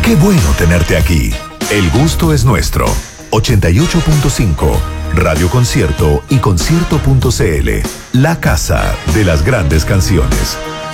Qué bueno tenerte aquí. El gusto es nuestro. 88.5, Radio Concierto y concierto.cl. La casa de las grandes canciones.